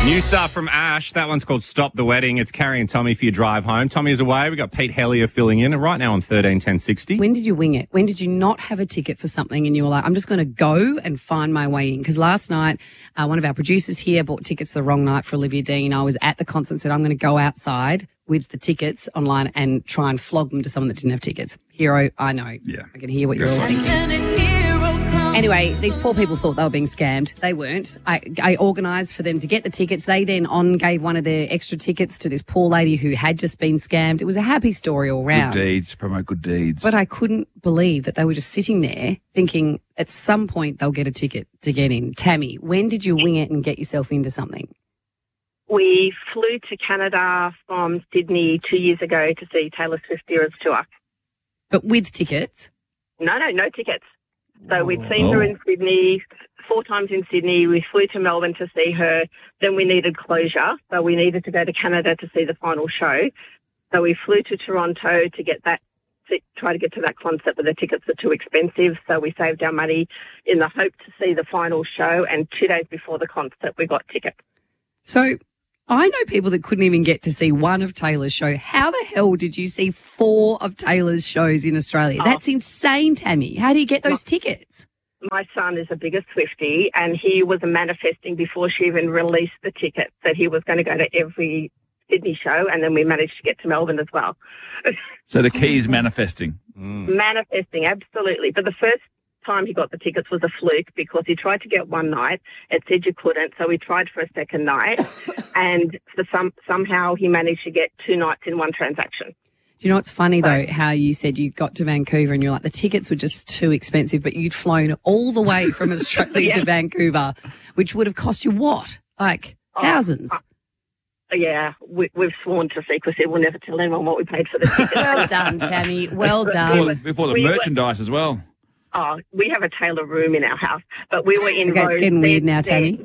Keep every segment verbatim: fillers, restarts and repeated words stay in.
New stuff from Ash. That one's called Stop the Wedding. It's Carrie and Tommy for your drive home. Tommy is away. We've got Pete Hellier filling in. And right now on thirteen ten sixty. When did you wing it? When did you not have a ticket for something and you were like, I'm just going to go and find my way in? Because last night, uh, one of our producers here bought tickets the wrong night for Olivia Dean. I was at the concert and said, I'm going to go outside with the tickets online and try and flog them to someone that didn't have tickets. Hero, I know. Yeah. I can hear what you're all thinking. Anyway, these poor people thought they were being scammed. They weren't. I, I organised for them to get the tickets. They then on gave one of their extra tickets to this poor lady who had just been scammed. It was a happy story all round. Good deeds, promote good deeds. But I couldn't believe that they were just sitting there thinking at some point they'll get a ticket to get in. Tammy, when did you wing it and get yourself into something? We flew to Canada from Sydney two years ago to see Taylor Swift Eras Tour. But with tickets? No, no, no tickets. So we'd seen her in Sydney, four times in Sydney. We flew to Melbourne to see her. Then we needed closure, so we needed to go to Canada to see the final show. So we flew to Toronto to get that, to try to get to that concert, but the tickets are too expensive. So we saved our money in the hope to see the final show. And two days before the concert, we got tickets. So I know people that couldn't even get to see one of Taylor's show. How the hell did you see four of Taylor's shows in Australia? That's oh. insane, Tammy. How do you get those my, tickets? My son is a bigger Swiftie, and he was manifesting before she even released the tickets that he was going to go to every Sydney show, and then we managed to get to Melbourne as well. So the key is manifesting. Mm. Manifesting, absolutely. But the first time he got the tickets was a fluke because he tried to get one night. It said you couldn't, so we tried for a second night, and for some somehow he managed to get two nights in one transaction. Do you know what's funny, though, how you said you got to Vancouver and you're like, the tickets were just too expensive, but you'd flown all the way from Australia yeah. to Vancouver, which would have cost you what? Like thousands? Oh, uh, yeah, we, we've sworn to secrecy. We'll never tell anyone what we paid for the tickets. Well done, Tammy. Well done. Before, before the we merchandise were, as well. Oh, we have a Taylor room in our house, but we were in okay, row it's getting Z Z. weird now, Tammy.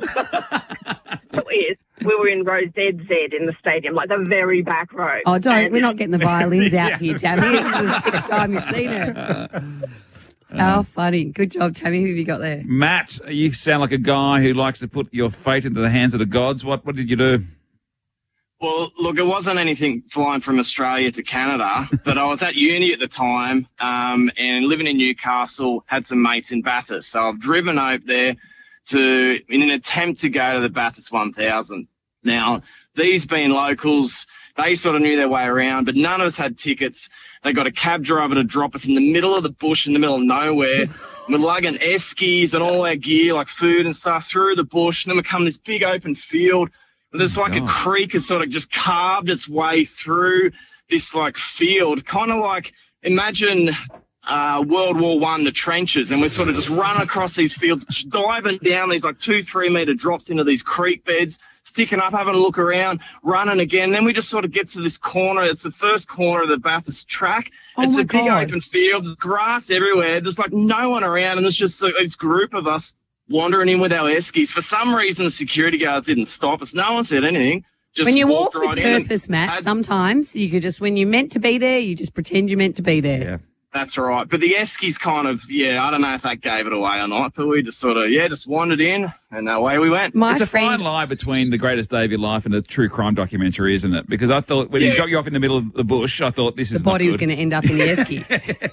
It is. We were in row Z Z in the stadium, like the very back row. Oh, don't. And we're not getting the violins out for you, Tammy. It's the sixth time you've seen it. How funny. Good job, Tammy. Who have you got there? Matt, you sound like a guy who likes to put your fate into the hands of the gods. What, what did you do? Well, look, it wasn't anything flying from Australia to Canada, but I was at uni at the time um, and living in Newcastle, had some mates in Bathurst. So I've driven over there to in an attempt to go to the Bathurst one thousand. Now, these being locals, they sort of knew their way around, but none of us had tickets. They got a cab driver to drop us in the middle of the bush, in the middle of nowhere. We're lugging eskies and all our gear, like food and stuff, through the bush. And then we come to this big open field. There's like oh, a creek has sort of just carved its way through this like field, kind of like imagine uh, World War One, the trenches, and we're sort of just running across these fields, just diving down these like two, three metre drops into these creek beds, sticking up, having a look around, running again. Then we just sort of get to this corner. It's the first corner of the Bathurst track. Oh it's a God. big open field. There's grass everywhere. There's like no one around, and there's just like, this group of us wandering in with our eskies. For some reason, the security guards didn't stop us. No one said anything. Just when you walk right with purpose, Matt, had, sometimes you could just, when you're meant to be there, you just pretend you're meant to be there. Yeah. That's right. But the eskies kind of, yeah, I don't know if that gave it away or not, but we just sort of, yeah, just wandered in and away we went. My it's a friend, fine line between the greatest day of your life and a true crime documentary, isn't it? Because I thought when yeah. he dropped you off in the middle of the bush, I thought this the is The body not was going to end up in the esky.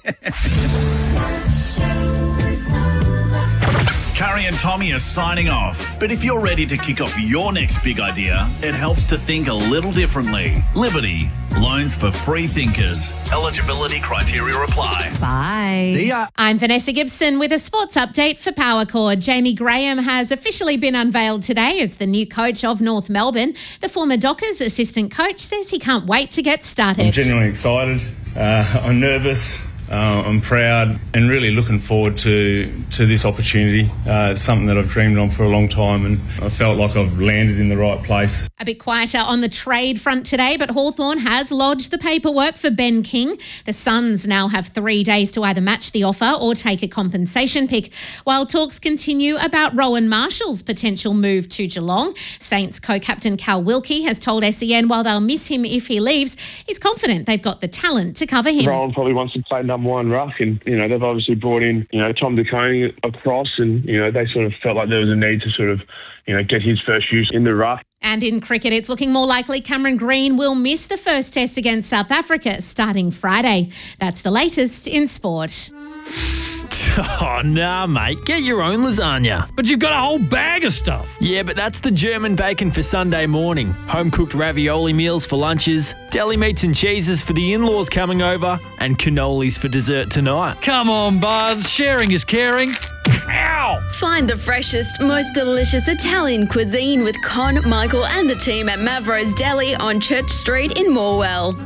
Carrie and Tommy are signing off. But if you're ready to kick off your next big idea, it helps to think a little differently. Liberty. Loans for free thinkers. Eligibility criteria apply. Bye. See ya. I'm Vanessa Gibson with a sports update for Powercord. Jamie Graham has officially been unveiled today as the new coach of North Melbourne. The former Dockers assistant coach says he can't wait to get started. I'm genuinely excited. Uh, I'm nervous. Uh, I'm proud and really looking forward to to this opportunity. Uh, it's something that I've dreamed on for a long time, and I felt like I've landed in the right place. A bit quieter on the trade front today, but Hawthorn has lodged the paperwork for Ben King. The Suns now have three days to either match the offer or take a compensation pick, while talks continue about Rowan Marshall's potential move to Geelong. Saints co-captain Cal Wilkie has told S E N while they'll miss him if he leaves, he's confident they've got the talent to cover him. Rowan probably wants to play number one ruck, and you know they've obviously brought in you know Tom DeConey across, and you know they sort of felt like there was a need to sort of you know get his first use in the ruck. And in cricket, it's looking more likely Cameron Green will miss the first test against South Africa starting Friday. That's the latest in sport. Oh, nah, mate. Get your own lasagna. But you've got a whole bag of stuff. Yeah, but that's the German bacon for Sunday morning. Home-cooked ravioli meals for lunches, deli meats and cheeses for the in-laws coming over, and cannolis for dessert tonight. Come on, Buzz. Sharing is caring. Ow! Find the freshest, most delicious Italian cuisine with Con, Michael and the team at Mavro's Deli on Church Street in Morwell.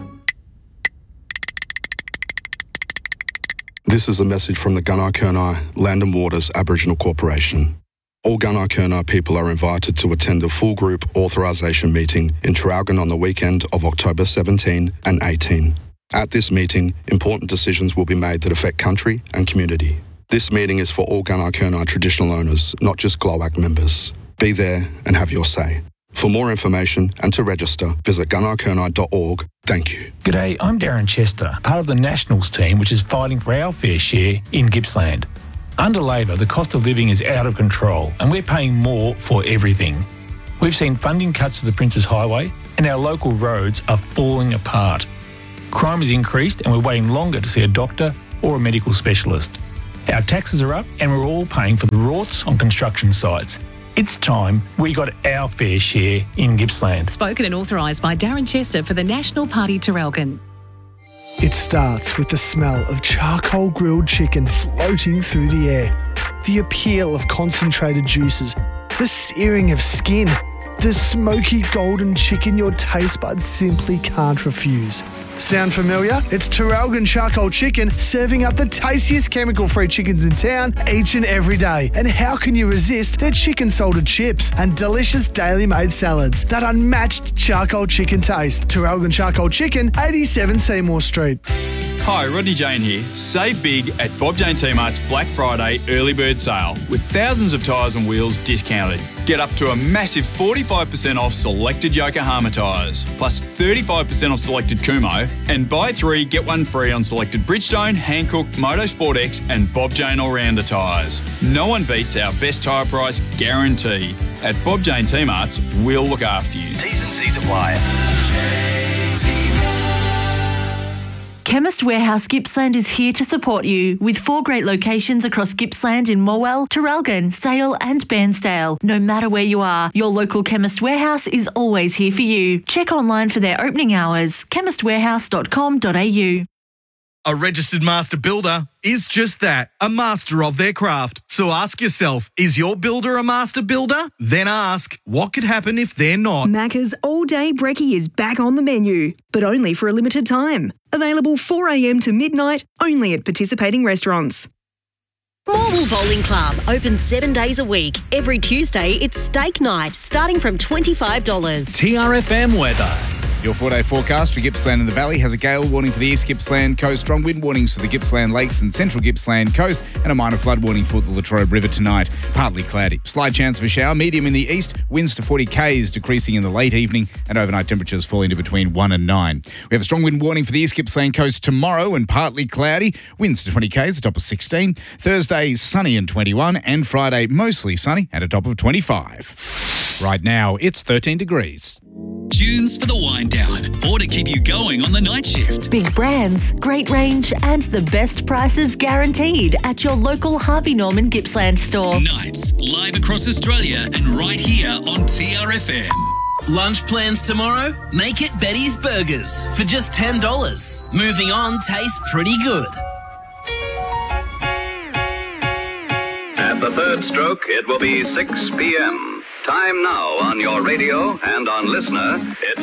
This is a message from the Gunai Kurnai Land and Waters Aboriginal Corporation. All Gunai Kurnai people are invited to attend a full group authorisation meeting in Traralgon on the weekend of October seventeenth and eighteenth. At this meeting, important decisions will be made that affect country and community. This meeting is for all Gunai Kurnai traditional owners, not just GLOAC members. Be there and have your say. For more information and to register, visit gunai kurnai dot org. Thank you. G'day, I'm Darren Chester, part of the Nationals team which is fighting for our fair share in Gippsland. Under Labor, the cost of living is out of control and we're paying more for everything. We've seen funding cuts to the Princes Highway and our local roads are falling apart. Crime has increased and we're waiting longer to see a doctor or a medical specialist. Our taxes are up and we're all paying for the rorts on construction sites. It's time we got our fair share in Gippsland. Spoken and authorised by Darren Chester for the National Party Traralgon. It starts with the smell of charcoal grilled chicken floating through the air, the appeal of concentrated juices, the searing of skin, the smoky golden chicken your taste buds simply can't refuse. Sound familiar? It's Traralgon Charcoal Chicken serving up the tastiest chemical-free chickens in town each and every day. And how can you resist their chicken salted chips and delicious daily made salads? That unmatched charcoal chicken taste. Traralgon Charcoal Chicken, eighty-seven Seymour Street. Hi, Rodney Jane here. Save big at Bob Jane T-Mart's Black Friday early bird sale with thousands of tyres and wheels discounted. Get up to a massive forty-five percent off selected Yokohama tyres, plus thirty-five percent off selected Kumho, and buy three, get one free on selected Bridgestone, Hankook, Motorsport X and Bob Jane All-Rounder tyres. No one beats our best tyre price guarantee. At Bob Jane T-Mart's, we'll look after you. T's and C's apply. Chemist Warehouse Gippsland is here to support you with four great locations across Gippsland in Morwell, Traralgon, Sale and Bairnsdale. No matter where you are, your local Chemist Warehouse is always here for you. Check online for their opening hours, chemist warehouse dot com dot a u. A registered master builder is just that, a master of their craft. So ask yourself, is your builder a master builder? Then ask, what could happen if they're not? Macca's all-day brekkie is back on the menu, but only for a limited time. Available four a m to midnight, only at participating restaurants. Morwell Bowling Club, open seven days a week. Every Tuesday, it's steak night, starting from twenty-five dollars. T R F M weather. Your four-day forecast for Gippsland and the Valley has a gale warning for the East Gippsland coast, strong wind warnings for the Gippsland Lakes and Central Gippsland coast, and a minor flood warning for the Latrobe River tonight. Partly cloudy. Slight chance of a shower, medium in the east, winds to forty k's, decreasing in the late evening, and overnight temperatures falling to between one and nine. We have a strong wind warning for the East Gippsland coast tomorrow and partly cloudy, winds to twenty k's, a top of sixteen. Thursday, sunny and twenty-one, and Friday, mostly sunny at a top of twenty-five. Right now, it's thirteen degrees. Tunes for the wind down or to keep you going on the night shift. Big brands, great range and the best prices guaranteed at your local Harvey Norman Gippsland store. Nights live across Australia and right here on T R F M. Lunch plans tomorrow? Make it Betty's Burgers for just ten dollars. Moving on tastes pretty good. At the third stroke, it will be six p.m. Time now on your radio and on Listener, it's